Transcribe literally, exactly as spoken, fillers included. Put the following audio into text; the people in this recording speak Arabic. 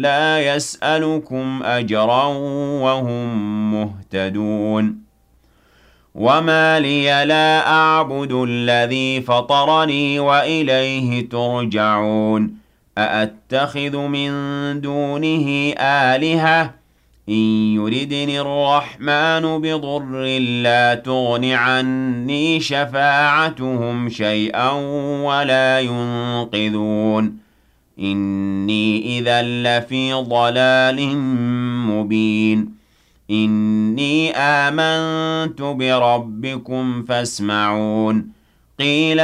لا يسألكم أجرا وهم مهتدون وما لي لا أعبد الذي فطرني وإليه ترجعون أأتخذ من دونه آلهة إن يردني الرحمن بضر لا تغن عني شفاعتهم شيئا ولا ينقذون إني إذا لفي ضلال مبين إني آمنت بربكم فاسمعون قيل